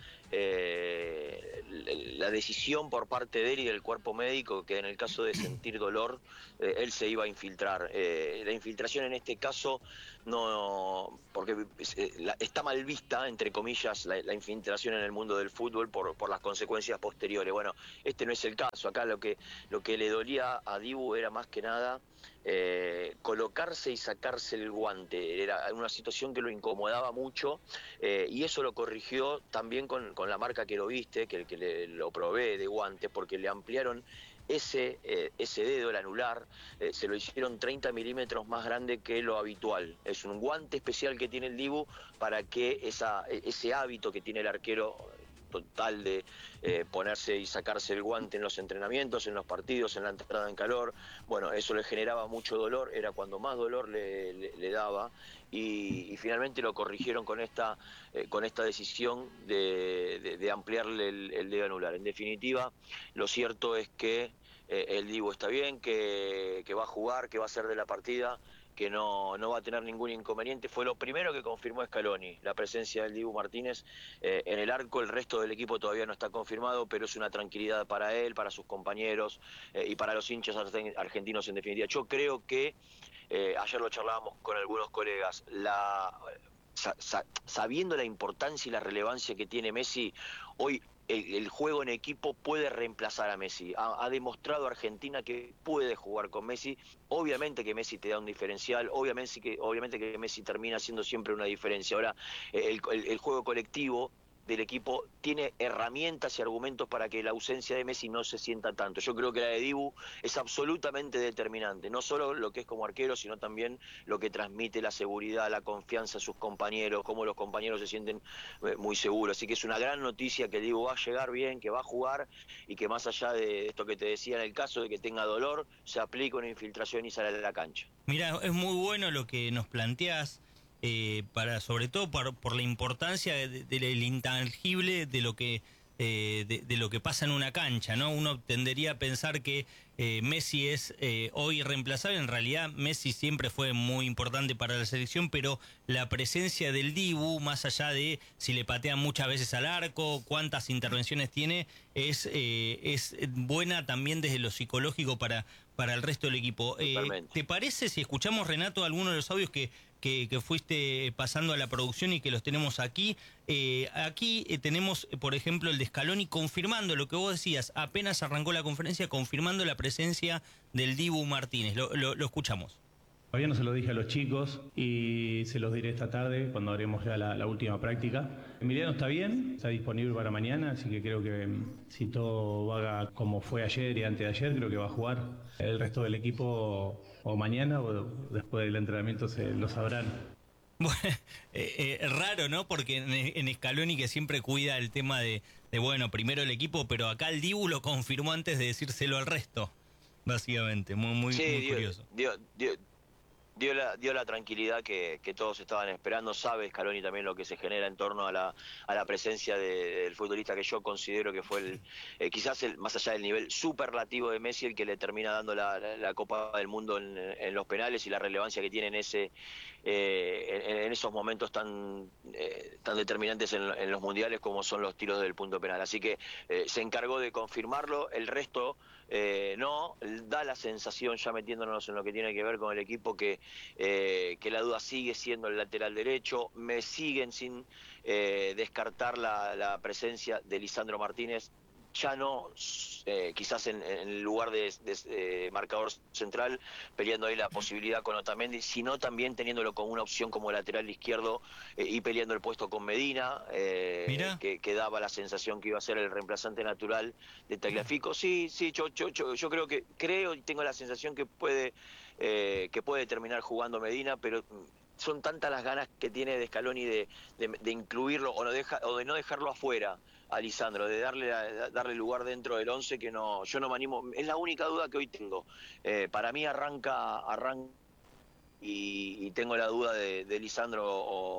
decisión por parte de él y del cuerpo médico que en el caso de sentir dolor, él se iba a infiltrar. La infiltración en este caso no, porque está mal vista, entre comillas, la infiltración en el mundo del fútbol por las consecuencias posteriores. Bueno, este no es el caso. Acá lo que le dolía a Dibu era más que nada colocarse y sacarse el guante. Era una situación que lo incomodaba mucho, y eso lo corrigió también con la marca que lo viste, que lo probé de guante, porque le ampliaron ese dedo, el anular, se lo hicieron 30 milímetros más grande que lo habitual. Es un guante especial que tiene el Dibu para que ese hábito que tiene el arquero total de ponerse y sacarse el guante en los entrenamientos, en los partidos, en la entrada en calor, bueno, eso le generaba mucho dolor, era cuando más dolor le daba, y finalmente lo corrigieron con esta decisión de ampliarle el dedo anular. En definitiva, lo cierto es que el Dibu está bien, que va a jugar, que va a ser de la partida, que no va a tener ningún inconveniente. Fue lo primero que confirmó Scaloni, la presencia del Dibu Martínez en el arco. El resto del equipo todavía no está confirmado, pero es una tranquilidad para él, para sus compañeros y para los hinchas argentinos en definitiva. Yo creo que, ayer lo charlábamos con algunos colegas, sabiendo la importancia y la relevancia que tiene Messi, hoy el juego en equipo puede reemplazar a Messi. Ha demostrado Argentina que puede jugar con Messi. Obviamente que Messi te da un diferencial, obviamente que Messi termina siendo siempre una diferencia. Ahora, el juego colectivo del equipo tiene herramientas y argumentos para que la ausencia de Messi no se sienta tanto. Yo creo que la de Dibu es absolutamente determinante, no solo lo que es como arquero, sino también lo que transmite la seguridad, la confianza a sus compañeros, cómo los compañeros se sienten muy seguros. Así que es una gran noticia que Dibu va a llegar bien, que va a jugar, y que más allá de esto que te decía, en el caso de que tenga dolor, se aplica una infiltración y sale de la cancha. Mira, es muy bueno lo que nos planteás. Sobre todo por la importancia del intangible de lo que pasa en una cancha, ¿no? Uno tendería a pensar que Messi es hoy irreemplazable. En realidad Messi siempre fue muy importante para la selección, pero la presencia del Dibu, más allá de si le patean muchas veces al arco, cuántas intervenciones tiene, es buena también desde lo psicológico para el resto del equipo. ¿Te parece si escuchamos, Renato, algunos de los audios que fuiste pasando a la producción y que los tenemos aquí? Aquí tenemos, por ejemplo, el de Scaloni confirmando lo que vos decías, apenas arrancó la conferencia, confirmando la presencia del Dibu Martínez. Lo escuchamos. Todavía no se lo dije a los chicos y se los diré esta tarde cuando haremos ya la última práctica. Emiliano está bien, está disponible para mañana, así que creo que si todo va como fue ayer y antes de ayer, creo que va a jugar. El resto del equipo o mañana o después del entrenamiento lo sabrán. Bueno, raro, ¿no? Porque en Scaloni, que siempre cuida el tema de bueno, primero el equipo, pero acá el Dibu lo confirmó antes de decírselo al resto, básicamente. Muy curioso. Dio la tranquilidad que todos estaban esperando. Sabe Scaloni también lo que se genera en torno a la presencia del futbolista que yo considero que fue quizás más allá del nivel superlativo de Messi, el que le termina dando la Copa del Mundo en los penales, y la relevancia que tiene en esos momentos tan determinantes en los mundiales como son los tiros del punto penal. Así que se encargó de confirmarlo. El resto no, da la sensación, ya metiéndonos en lo que tiene que ver con el equipo, que la duda sigue siendo el lateral derecho. Me siguen sin descartar la presencia de Lisandro Martínez, ya no quizás en el lugar de marcador central, peleando ahí la posibilidad con Otamendi, sino también teniéndolo como una opción como lateral izquierdo y peleando el puesto con Medina, que daba la sensación que iba a ser el reemplazante natural de Tagliafico. Sí, yo creo y tengo la sensación que puede terminar jugando Medina, pero son tantas las ganas que tiene de Scaloni de incluirlo o de no dejarlo afuera a Lisandro, de darle lugar dentro del 11, que yo no me animo. Es la única duda que hoy tengo. Para mí arranca y tengo la duda de Lisandro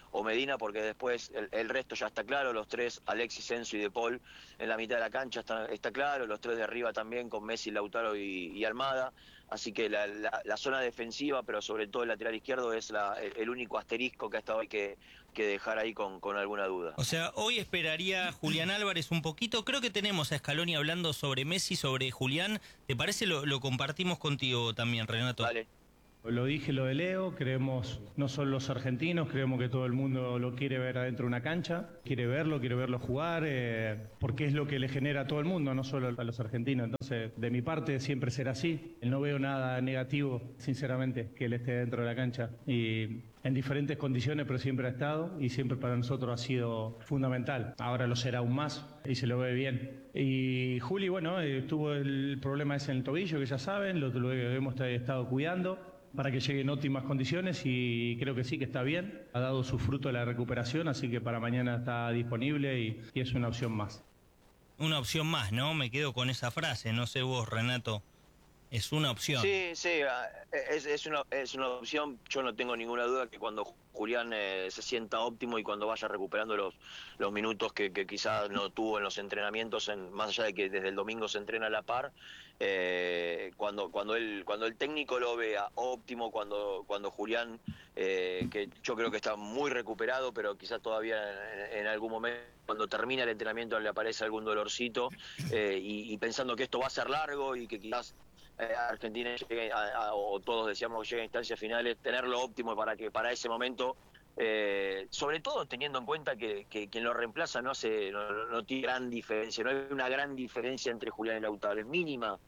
o Medina, porque después el resto ya está claro, los tres, Alexis, Enzo y De Paul en la mitad de la cancha está claro, los tres de arriba también con Messi, Lautaro y Almada. Así que la zona defensiva, pero sobre todo el lateral izquierdo, es el único asterisco que ha estado hay que dejar ahí con alguna duda. O sea, hoy esperaría Julián Álvarez un poquito. Creo que tenemos a Scaloni hablando sobre Messi, sobre Julián. ¿Te parece? Lo compartimos contigo también, Renato. Vale. Lo dije lo de Leo, creemos, no solo los argentinos, creemos que todo el mundo lo quiere ver adentro de una cancha, quiere verlo jugar, porque es lo que le genera a todo el mundo, no solo a los argentinos. Entonces, de mi parte siempre será así. No veo nada negativo, sinceramente, que él esté dentro de la cancha. Y en diferentes condiciones, pero siempre ha estado y siempre para nosotros ha sido fundamental. Ahora lo será aún más y se lo ve bien. Y Juli, bueno, tuvo el problema ese en el tobillo, que ya saben, lo hemos estado cuidando para que llegue en óptimas condiciones y creo que sí, que está bien. Ha dado su fruto de la recuperación, así que para mañana está disponible y es una opción más. Una opción más, ¿no? Me quedo con esa frase, no sé vos, Renato. Es una opción. Sí, es una opción. Yo no tengo ninguna duda que cuando Julián se sienta óptimo y cuando vaya recuperando los minutos que quizás no tuvo en los entrenamientos, más allá de que desde el domingo se entrena a la par, cuando el técnico lo vea óptimo, cuando Julián, que yo creo que está muy recuperado, pero quizás todavía en algún momento, cuando termina el entrenamiento le aparece algún dolorcito, y pensando que esto va a ser largo y que quizás Argentina llegue o todos decíamos que llegue a instancias finales, tenerlo óptimo para ese momento, sobre todo teniendo en cuenta que quien lo reemplaza no tiene gran diferencia, no hay una gran diferencia entre Julián y Lautaro, es mínima.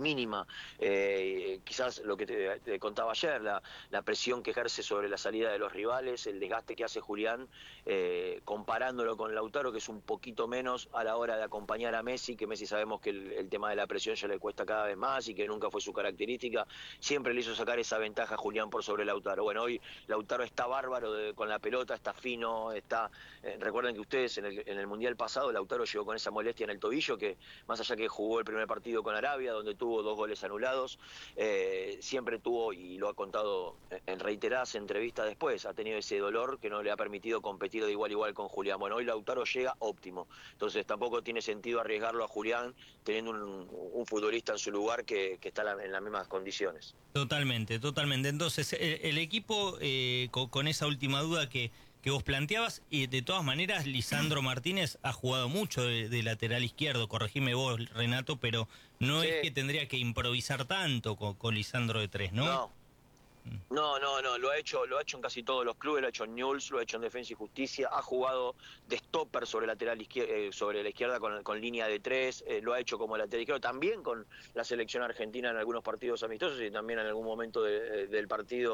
Quizás lo que te contaba ayer, la presión que ejerce sobre la salida de los rivales, el desgaste que hace Julián, comparándolo con Lautaro, que es un poquito menos a la hora de acompañar a Messi, que Messi sabemos que el tema de la presión ya le cuesta cada vez más y que nunca fue su característica, siempre le hizo sacar esa ventaja a Julián por sobre Lautaro. Bueno, hoy Lautaro está bárbaro con la pelota, está fino, recuerden que ustedes en el Mundial pasado Lautaro llegó con esa molestia en el tobillo, que más allá que jugó el primer partido con Arabia, donde tuvo 2 goles anulados, siempre tuvo, y lo ha contado en reiteradas entrevistas después, ha tenido ese dolor que no le ha permitido competir de igual a igual con Julián. Bueno, hoy Lautaro llega óptimo, entonces tampoco tiene sentido arriesgarlo a Julián teniendo un futbolista en su lugar que está en las mismas condiciones. Totalmente. Entonces, el equipo, con esa última duda que vos planteabas, y de todas maneras, Lisandro Martínez ha jugado mucho de lateral izquierdo, corregime vos, Renato, pero no es que tendría que improvisar tanto con Lisandro de 3, ¿no? No, lo ha hecho en casi todos los clubes, lo ha hecho en Newell's, lo ha hecho en Defensa y Justicia, ha jugado de stopper sobre lateral sobre la izquierda con línea de 3, lo ha hecho como lateral izquierdo, también con la selección argentina en algunos partidos amistosos y también en algún momento del partido,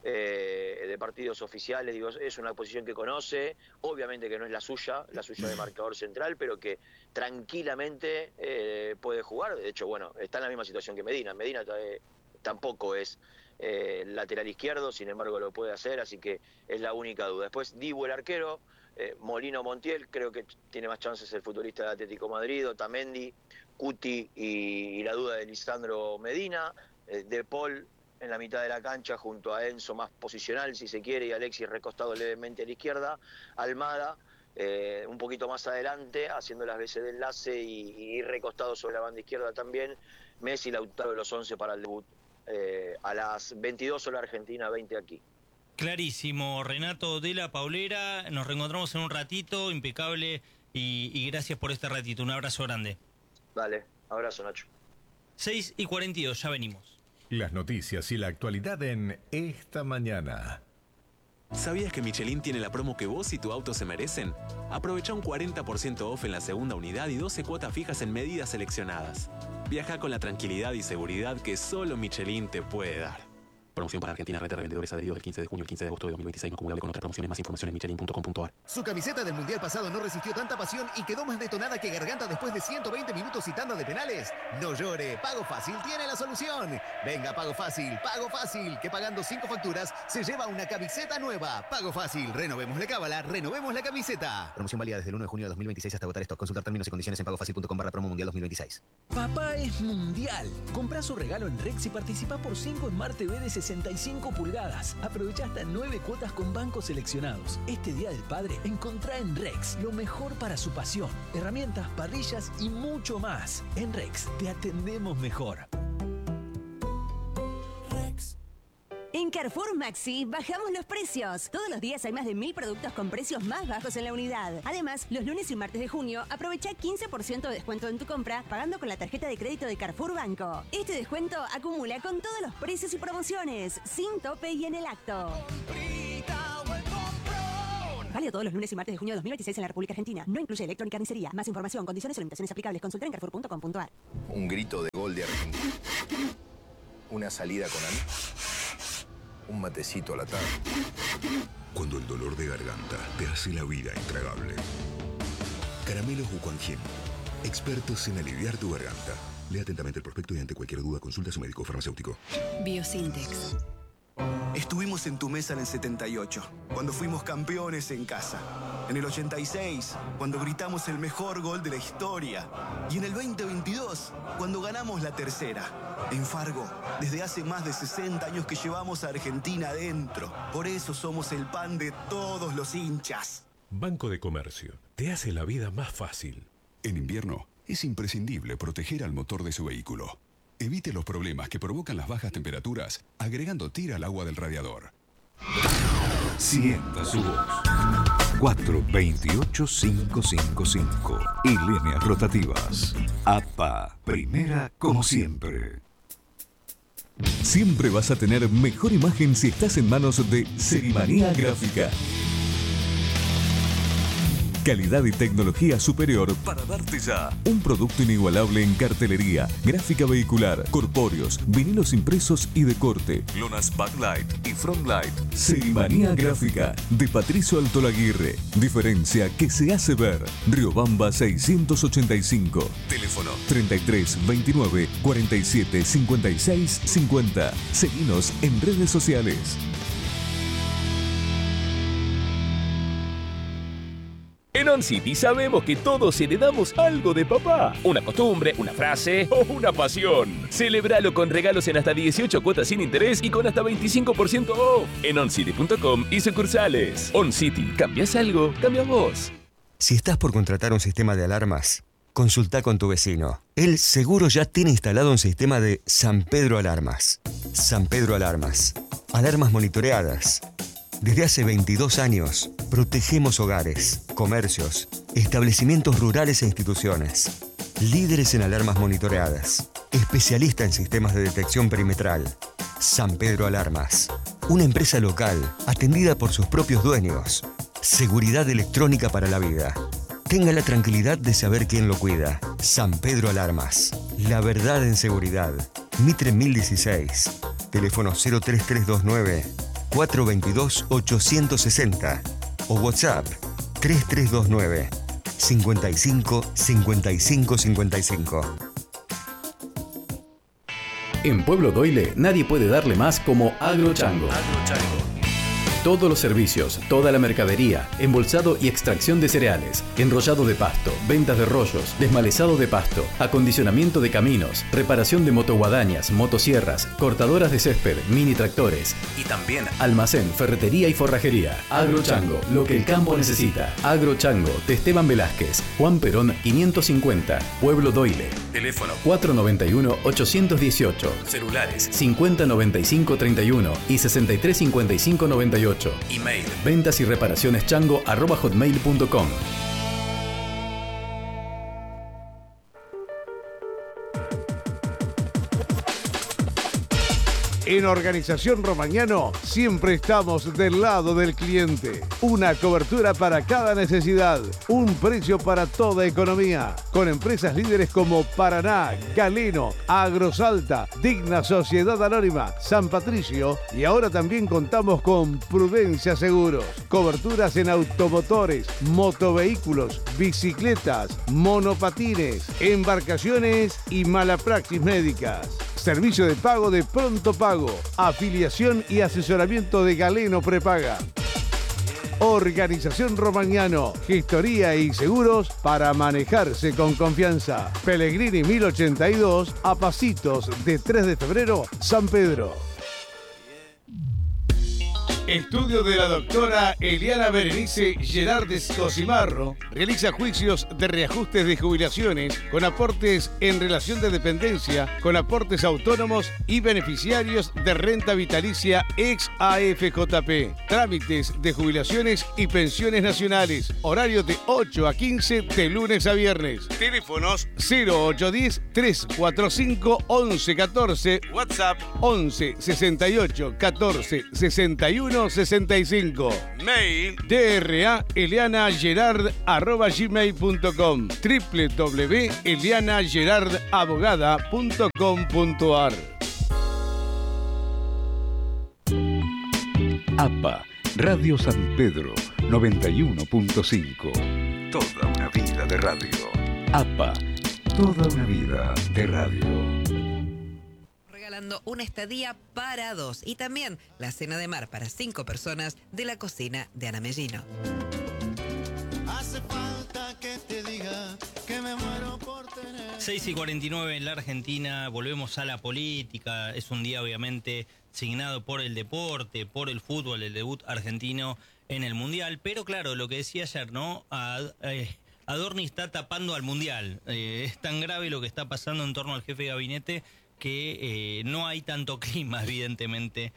de partidos oficiales. Digo, es una posición que conoce, obviamente que no es la suya de marcador central, pero que tranquilamente puede jugar. De hecho, bueno, está en la misma situación que Medina. Medina tampoco es lateral izquierdo, sin embargo lo puede hacer, así que es la única duda. Después Dibu, el arquero, Molino, Montiel, creo que tiene más chances el futbolista de Atlético Madrid, Otamendi, Cuti y la duda de Lisandro Medina, De Paul en la mitad de la cancha junto a Enzo, más posicional si se quiere, y Alexis recostado levemente a la izquierda, Almada un poquito más adelante haciendo las veces de enlace y recostado sobre la banda izquierda también, Messi, Lautaro de los 11 para el debut. A las 22 horas Argentina, 20 aquí. Clarísimo, Renato de la Paulera, nos reencontramos en un ratito, impecable, y gracias por este ratito, un abrazo grande. Dale, abrazo, Nacho. 6:42, ya venimos. Las noticias y la actualidad en Esta Mañana. ¿Sabías que Michelin tiene la promo que vos y tu auto se merecen? Aprovecha un 40% off en la segunda unidad y 12 cuotas fijas en medidas seleccionadas. Viaja con la tranquilidad y seguridad que solo Michelin te puede dar. Promoción para Argentina, red de revendedores adheridos del 15 de junio al 15 de agosto de 2026, no acumulable con otras promociones. Más información en michelin.com.ar. Su camiseta del Mundial pasado no resistió tanta pasión y quedó más detonada que Garganta después de 120 minutos y tanda de penales. No llore, Pago Fácil tiene la solución. Venga, Pago Fácil, que pagando 5 facturas se lleva una camiseta nueva. Pago Fácil, renovemos la cábala, renovemos la camiseta. Promoción válida desde el 1 de junio de 2026 hasta agotar stock. Consultar términos y condiciones en pagofacil.com/promo mundial 2026. Papá es mundial. Comprá su regalo en Rex y participa por 5 Smart TV de 65 pulgadas. Aprovecha hasta 9 cuotas con bancos seleccionados. Este Día del Padre, encontrá en Rex lo mejor para su pasión. Herramientas, parrillas y mucho más. En Rex te atendemos mejor. En Carrefour Maxi bajamos los precios. Todos los días hay más de 1000 productos con precios más bajos en la unidad. Además, los lunes y martes de junio aprovecha 15% de descuento en tu compra pagando con la tarjeta de crédito de Carrefour Banco. Este descuento acumula con todos los precios y promociones, sin tope y en el acto. Válido todos los lunes y martes de junio de 2026 en la República Argentina. No incluye electrónica-carnicería. Más información, condiciones o limitaciones aplicables. Consulta en carrefour.com.ar. Un grito de gol de Argentina. Una salida con amigos. Un matecito a la tarde. Cuando el dolor de garganta te hace la vida intragable. Caramelos Wuquanjin. Expertos en aliviar tu garganta. Lea atentamente el prospecto y ante cualquier duda consulta a su médico farmacéutico. Biosintex. Estuvimos en tu mesa en el 78, cuando fuimos campeones en casa. En el 86, cuando gritamos el mejor gol de la historia. Y en el 2022, cuando ganamos la tercera. En Fargo, desde hace más de 60 años que llevamos a Argentina adentro. Por eso somos el pan de todos los hinchas. Banco de Comercio. Te hace la vida más fácil. En invierno, es imprescindible proteger al motor de su vehículo. Evite los problemas que provocan las bajas temperaturas agregando tira al agua del radiador. Sienta su voz. 428-555. Y líneas rotativas. APA. Primera como siempre. Siempre vas a tener mejor imagen si estás en manos de Serimanía Gráfica. Calidad y tecnología superior para darte ya un producto inigualable en cartelería, gráfica vehicular, corpóreos, vinilos impresos y de corte, lonas backlight y frontlight. Serimanía Gráfica de Patricio Altolaguirre. Diferencia que se hace ver. Riobamba 685. Teléfono 33 29 47 56 50. Seguinos en redes sociales. En OnCity sabemos que todos heredamos algo de papá. Una costumbre, una frase o una pasión. Celebralo con regalos en hasta 18 cuotas sin interés y con hasta 25% off. En oncity.com y sucursales. OnCity. ¿Cambias algo? Cambias vos. Si estás por contratar un sistema de alarmas, consulta con tu vecino. Él seguro ya tiene instalado un sistema de San Pedro Alarmas. San Pedro Alarmas. Alarmas monitoreadas. Desde hace 22 años, protegemos hogares, comercios, establecimientos rurales e instituciones. Líderes en alarmas monitoreadas. Especialista en sistemas de detección perimetral. San Pedro Alarmas. Una empresa local, atendida por sus propios dueños. Seguridad electrónica para la vida. Tenga la tranquilidad de saber quién lo cuida. San Pedro Alarmas. La verdad en seguridad. Mitre 1016. Teléfono 03329 422-860 o WhatsApp 3329 55 55 55. En Pueblo Doyle nadie puede darle más como Agrochango. Todos los servicios, toda la mercadería, embolsado y extracción de cereales, enrollado de pasto, ventas de rollos, desmalezado de pasto, acondicionamiento de caminos, reparación de motoguadañas, motosierras, cortadoras de césped, mini tractores y también almacén, ferretería y forrajería. Agrochango, lo que el campo necesita. Agrochango, de Esteban Velázquez, Juan Perón 550, Pueblo Doyle. Teléfono 491-818, celulares 509531 y 635598. Email ventas y reparaciones chango@hotmail.com. En Organización Romagnano siempre estamos del lado del cliente. Una cobertura para cada necesidad, un precio para toda economía. Con empresas líderes como Paraná, Galeno, Agrosalta, Digna Sociedad Anónima, San Patricio y ahora también contamos con Prudencia Seguros. Coberturas en automotores, motovehículos, bicicletas, monopatines, embarcaciones y malapraxis médicas. Servicio de pago de Pronto Pago, afiliación y asesoramiento de Galeno Prepaga. Organización Romagnano, gestoría y seguros para manejarse con confianza. Pellegrini 1082, a pasitos de 3 de febrero, San Pedro. Estudio de la doctora Eliana Berenice Gerardes Cosimarro. Realiza juicios de reajustes de jubilaciones con aportes en relación de dependencia, con aportes autónomos y beneficiarios de renta vitalicia ex AFJP. Trámites de jubilaciones y pensiones nacionales. Horario de 8 a 15 de lunes a viernes. Teléfonos 0810 345 1114. WhatsApp 11 68 14 61 65. Mail draelianagerard@gmail.com www.elianagerardabogada.com.ar. APA, Radio San Pedro, 91.5. Toda una vida de radio. APA, toda una vida de radio. Regalando una estadía para 2 y también la cena de mar para 5 personas de la cocina de Ana Mellino. Hace falta que te diga que me muero por tener. 6:49 en la Argentina, volvemos a la política. Es un día obviamente signado por el deporte, por el fútbol, el debut argentino en el Mundial. Pero claro, lo que decía ayer, ¿no? Adorni está tapando al Mundial. Es tan grave lo que está pasando en torno al jefe de gabinete que no hay tanto clima, evidentemente,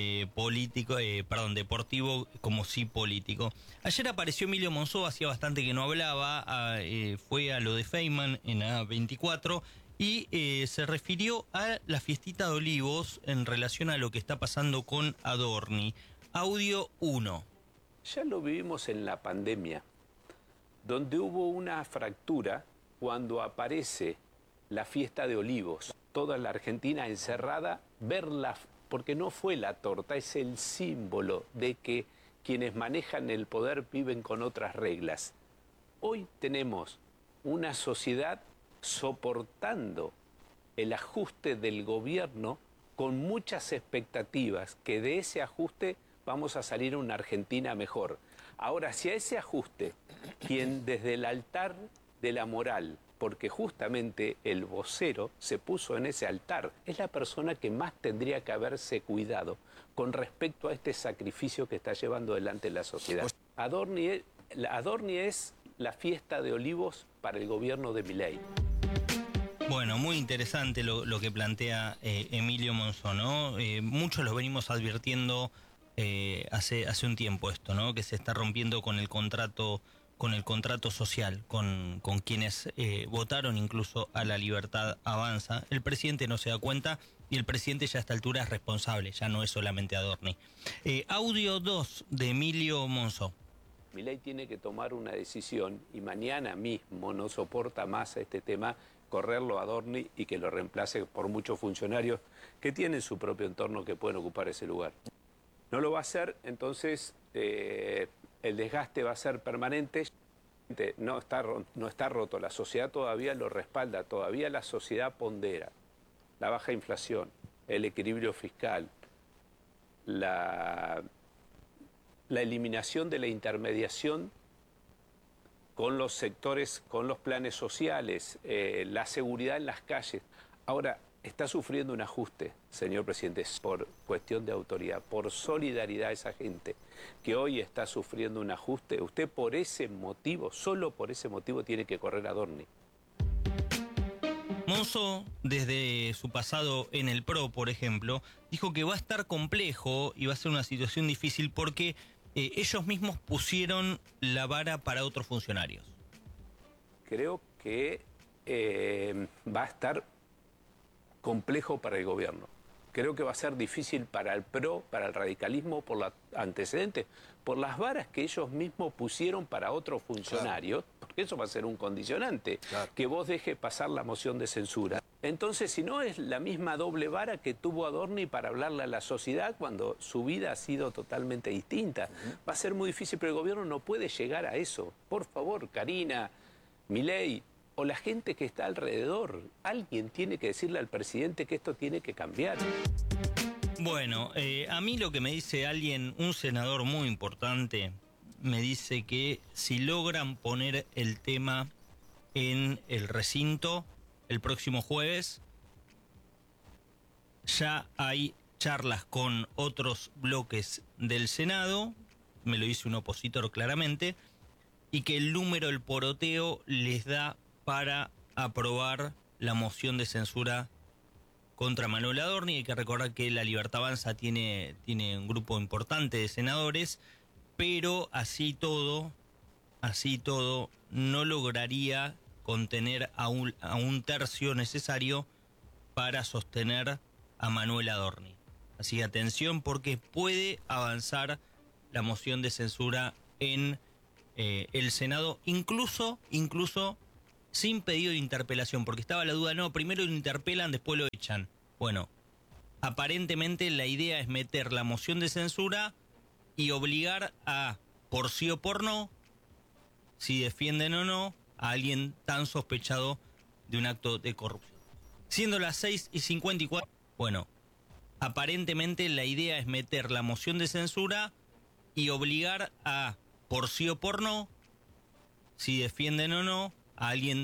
deportivo como sí político. Ayer apareció Emilio Monzó, hacía bastante que no hablaba, fue a lo de Feynman en A24 y se refirió a la fiestita de Olivos en relación a lo que está pasando con Adorni. Audio 1. Ya lo vivimos en la pandemia, donde hubo una fractura cuando aparece la fiesta de Olivos. Toda la Argentina encerrada, verla, porque no fue la torta, es el símbolo de que quienes manejan el poder viven con otras reglas. Hoy tenemos una sociedad soportando el ajuste del gobierno con muchas expectativas que de ese ajuste vamos a salir una Argentina mejor. Ahora, si a ese ajuste, quien desde el altar de la moral, porque justamente el vocero se puso en ese altar, es la persona que más tendría que haberse cuidado con respecto a este sacrificio que está llevando adelante la sociedad. Adorni es la fiesta de Olivos para el gobierno de Milei. Bueno, muy interesante lo que plantea Emilio Monzó, ¿no? Muchos lo venimos advirtiendo hace un tiempo esto, ¿no? Que se está rompiendo con el contrato social, con quienes votaron incluso a La Libertad Avanza. El presidente no se da cuenta y el presidente ya a esta altura es responsable, ya no es solamente Adorni. Audio 2 de Emilio Monzó. Milei tiene que tomar una decisión y mañana mismo no soporta más este tema, correrlo a Adorni y que lo reemplace por muchos funcionarios que tienen su propio entorno que pueden ocupar ese lugar. No lo va a hacer, entonces el desgaste va a ser permanente. No está roto, la sociedad todavía lo respalda, todavía la sociedad pondera la baja inflación, el equilibrio fiscal, la eliminación de la intermediación con los sectores, con los planes sociales, la seguridad en las calles. Ahora, está sufriendo un ajuste, señor presidente, por cuestión de autoridad, por solidaridad a esa gente que hoy está sufriendo un ajuste. Usted por ese motivo, solo por ese motivo, tiene que correr a Adorni. Monzó, desde su pasado en el PRO, por ejemplo, dijo que va a estar complejo y va a ser una situación difícil porque ellos mismos pusieron la vara para otros funcionarios. Creo que va a estar complejo para el gobierno. Creo que va a ser difícil para el PRO, para el radicalismo, por los antecedentes, por las varas que ellos mismos pusieron para otros funcionarios, porque eso va a ser un condicionante, que vos dejes pasar la moción de censura. Entonces, si no es la misma doble vara que tuvo Adorni para hablarle a la sociedad cuando su vida ha sido totalmente distinta. Va a ser muy difícil, pero el gobierno no puede llegar a eso. Por favor, Karina, Milei, o la gente que está alrededor. Alguien tiene que decirle al presidente que esto tiene que cambiar. Bueno, a mí lo que me dice alguien, un senador muy importante, me dice que si logran poner el tema en el recinto el próximo jueves, ya hay charlas con otros bloques del Senado, me lo dice un opositor claramente, y que el número del poroteo les da para aprobar la moción de censura contra Manuel Adorni. Hay que recordar que la Libertad Avanza tiene un grupo importante de senadores, pero así todo no lograría contener a un tercio necesario para sostener a Manuel Adorni. Así que atención, porque puede avanzar la moción de censura en el Senado, incluso sin pedido de interpelación, porque estaba la duda, no, primero lo interpelan, después lo echan. Bueno, aparentemente la idea es meter la moción de censura y obligar a, por sí o por no, si defienden o no, a alguien tan sospechado de un acto de corrupción. Siendo las 6:54, bueno, aparentemente la idea es meter la moción de censura y obligar a, por sí o por no, si defienden o no, a alguien